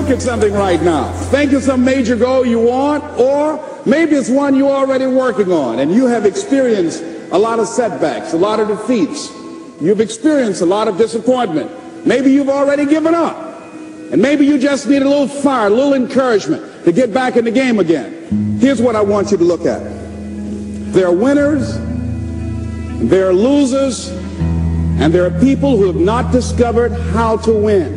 look at something right now. Think of some major goal you want, or maybe it's one you're already working on, and you have experienced a lot of setbacks, a lot of defeats. You've experienced a lot of disappointment. Maybe you've already given up, and maybe you just need a little fire, a little encouragement to get back in the game again. Here's what I want you to look at. There are winners, there are losers, and there are people who have not discovered how to win.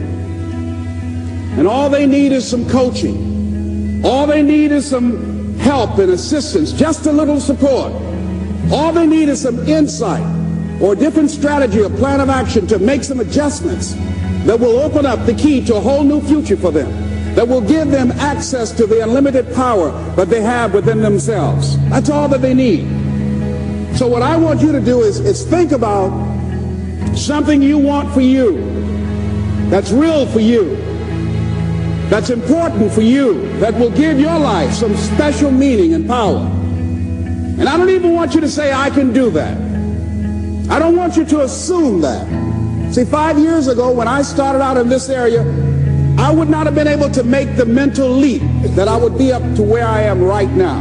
And all they need is some coaching. All they need is some help and assistance, just a little support. All they need is some insight or a different strategy or plan of action to make some adjustments that will open up the key to a whole new future for them, that will give them access to the unlimited power that they have within themselves. That's all that they need. So what I want you to do is think about something you want for you, that's real for you, that's important for you, that will give your life some special meaning and power. And I don't even want you to say, I can do that. I don't want you to assume that. See, 5 years ago when I started out in this area, I would not have been able to make the mental leap that I would be up to where I am right now.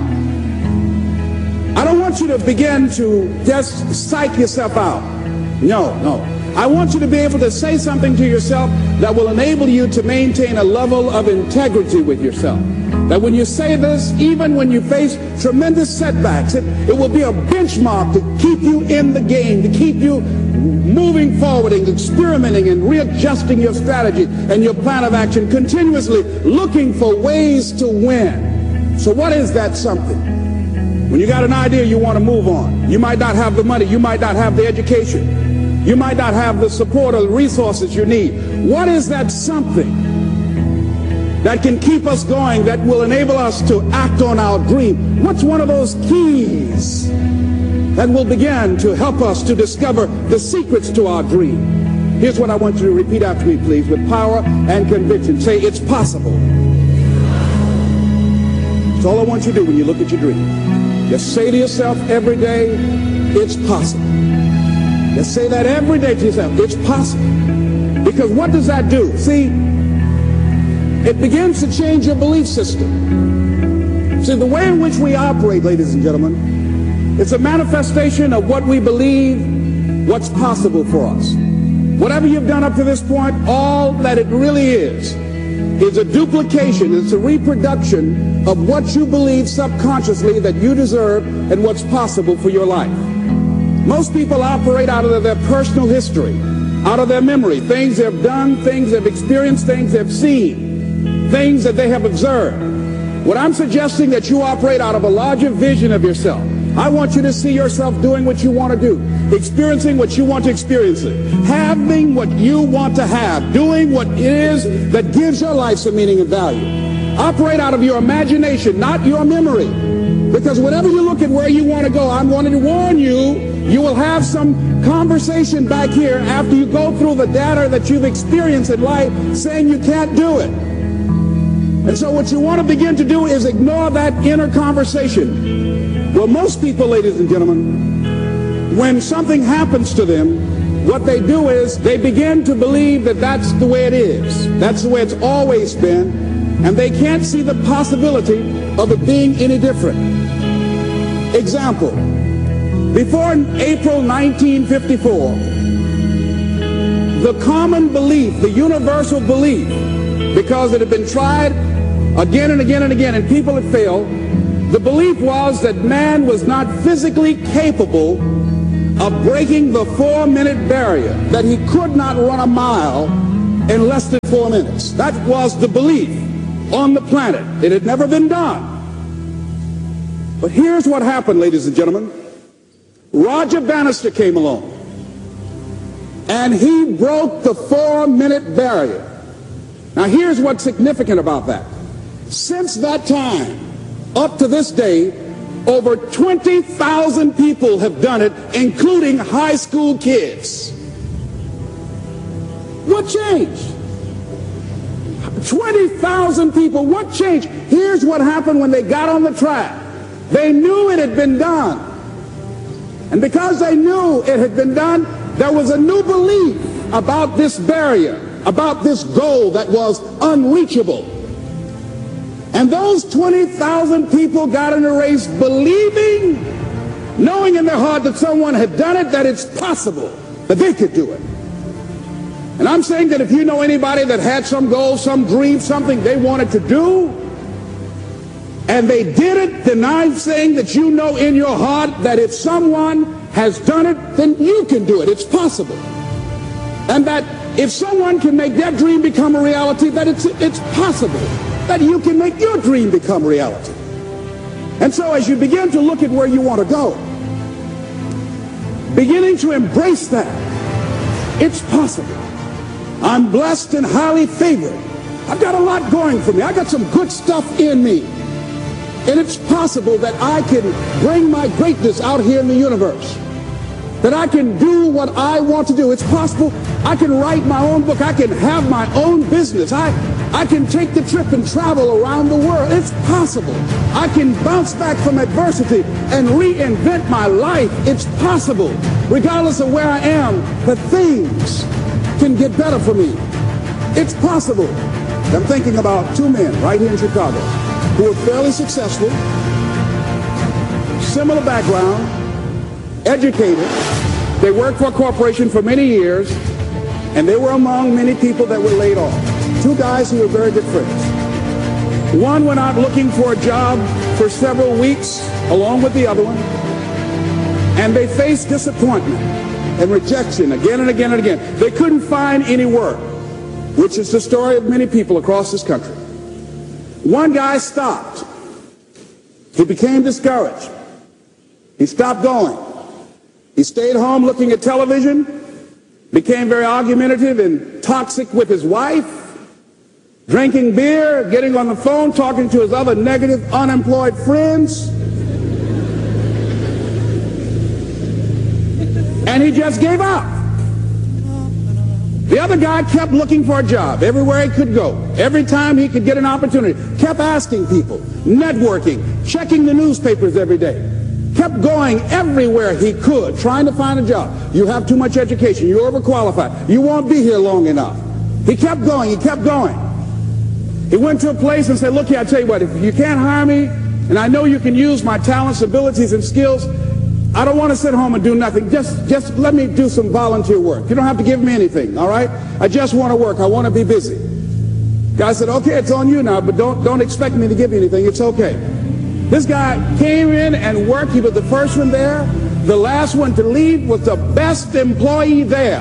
I don't want you to begin to just psych yourself out. No. I want you to be able to say something to yourself that will enable you to maintain a level of integrity with yourself. That when you say this, even when you face tremendous setbacks, it will be a benchmark to keep you in the game, to keep you moving forward and experimenting and readjusting your strategy and your plan of action, continuously looking for ways to win. So what is that something? When you got an idea you want to move on, you might not have the money, you might not have the education, you might not have the support or the resources you need. What is that something that can keep us going, that will enable us to act on our dream? What's one of those keys that will begin to help us to discover the secrets to our dream? Here's what I want you to repeat after me, please, with power and conviction. Say, it's possible. That's all I want you to do when you look at your dream. Just say to yourself every day, it's possible. Just say that every day to yourself, it's possible. Because what does that do? See, it begins to change your belief system. See, the way in which we operate, ladies and gentlemen, it's a manifestation of what we believe, what's possible for us. Whatever you've done up to this point, all that it really is a duplication, it's a reproduction of what you believe subconsciously that you deserve and what's possible for your life. Most people operate out of their personal history, out of their memory, things they've done, things they've experienced, things they've seen, things that they have observed. What I'm suggesting that you operate out of a larger vision of yourself. I want you to see yourself doing what you want to do, experiencing what you want to experience, having what you want to have, doing what it is that gives your life some meaning and value. Operate out of your imagination, not your memory. Because whenever you look at where you want to go, I'm wanting to warn you, you will have some conversation back here after you go through the data that you've experienced in life saying you can't do it. And so what you want to begin to do is ignore that inner conversation. Well, most people, ladies and gentlemen, when something happens to them, what they do is they begin to believe that that's the way it is. That's the way it's always been. And they can't see the possibility of it being any different. Example, before April 1954, the common belief, the universal belief, because it had been tried again and again and again and people had failed, the belief was that man was not physically capable of breaking the 4-minute barrier, that he could not run a mile in less than 4 minutes. That was the belief on the planet. It had never been done. But here's what happened, ladies and gentlemen. Roger Bannister came along, and he broke the 4-minute barrier. Now here's what's significant about that. Since that time, up to this day, over 20,000 people have done it, including high school kids. What changed? 20,000 people, what changed? Here's what happened when they got on the track. They knew it had been done. And because they knew it had been done, there was a new belief about this barrier, about this goal that was unreachable. And those 20,000 people got in the race believing, knowing in their heart that someone had done it, that it's possible that they could do it. And I'm saying that if you know anybody that had some goal, some dream, something they wanted to do, and they did it, then I'm saying that you know in your heart that if someone has done it, then you can do it. It's possible. And that if someone can make their dream become a reality, that it's possible that you can make your dream become reality. And so as you begin to look at where you want to go, beginning to embrace that, it's possible. I'm blessed and highly favored. I've got a lot going for me. I got some good stuff in me. And it's possible that I can bring my greatness out here in the universe. That I can do what I want to do. It's possible I can write my own book. I can have my own business. I can take the trip and travel around the world. It's possible. I can bounce back from adversity and reinvent my life. It's possible. Regardless of where I am, that things can get better for me. It's possible. I'm thinking about two men right here in Chicago who were fairly successful, similar background, educated. They worked for a corporation for many years, and they were among many people that were laid off. Two guys who were very good friends. One went out looking for a job for several weeks along with the other one, and they faced disappointment and rejection again and again and again. They couldn't find any work, which is the story of many people across this country. One guy stopped. He became discouraged. He stopped going. He stayed home looking at television, became very argumentative and toxic with his wife, drinking beer, getting on the phone, talking to his other negative, unemployed friends. And he just gave up. The other guy kept looking for a job everywhere he could go. Every time he could get an opportunity, kept asking people, networking, checking the newspapers every day. Kept going everywhere he could, trying to find a job. You have too much education. You're overqualified. You won't be here long enough. He kept going. He kept going. He went to a place and said, look here, I tell you what, if you can't hire me, and I know you can use my talents, abilities, and skills, I don't want to sit home and do nothing. Just let me do some volunteer work. You don't have to give me anything, all right? I just want to work. I want to be busy. Guy said, okay, it's on you now, but don't expect me to give you anything. It's okay. This guy came in and worked. He was the first one there. The last one to leave was the best employee there.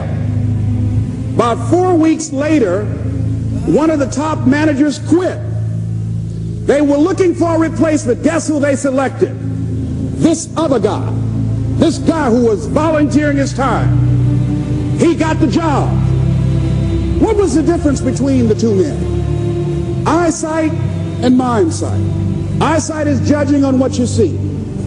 About 4 weeks later, one of the top managers quit. They were looking for a replacement. Guess who they selected? This other guy. This guy who was volunteering his time. He got the job. What was the difference between the two men? Eyesight and mindsight. Eyesight is judging on what you see.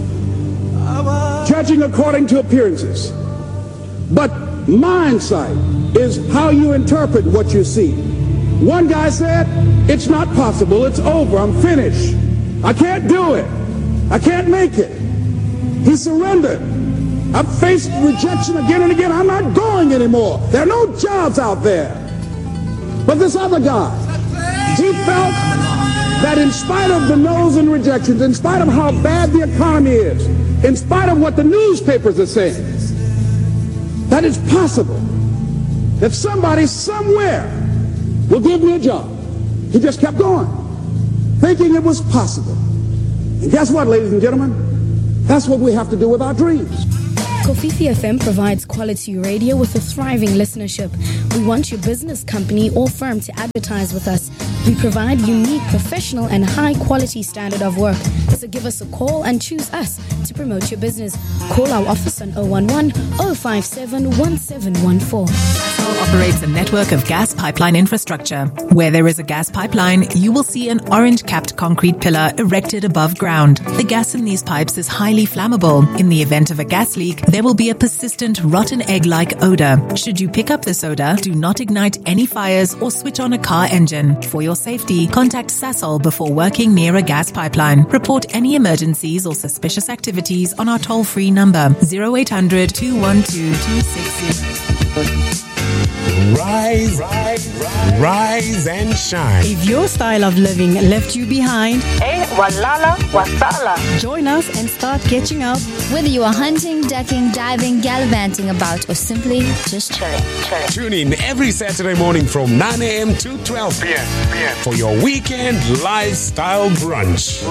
Judging according to appearances. But mindsight is how you interpret what you see. One guy said, it's not possible. It's over. I'm finished. I can't do it. I can't make it. He surrendered. I've faced rejection again and again. I'm not going anymore. There are no jobs out there. But this other guy, he felt that in spite of the no's and rejections, in spite of how bad the economy is, in spite of what the newspapers are saying, that it's possible that somebody somewhere will give me a job. He just kept going, thinking it was possible. And guess what, ladies and gentlemen? That's what we have to do with our dreams. Kofifi FM provides quality radio with a thriving listenership. We want your business, company, or firm to advertise with us. We provide unique, professional, and high-quality standard of work. So give us a call and choose us to promote your business. Call our office on 011-057-1714. Sasol operates a network of gas pipeline infrastructure. Where there is a gas pipeline, you will see an orange-capped concrete pillar erected above ground. The gas in these pipes is highly flammable. In the event of a gas leak, there will be a persistent rotten egg-like odor. Should you pick up this odor, do not ignite any fires or switch on a car engine. For your safety, contact Sasol before working near a gas pipeline. Report any emergencies or suspicious activities on our toll-free number 0800 212 260. Rise and shine. If your style of living left you behind, walala wasala. Join us and start catching up. Whether you are hunting, ducking, diving, gallivanting about, or simply just chilling. Tune in every Saturday morning from 9 a.m. to 12 p.m. for your weekend lifestyle brunch.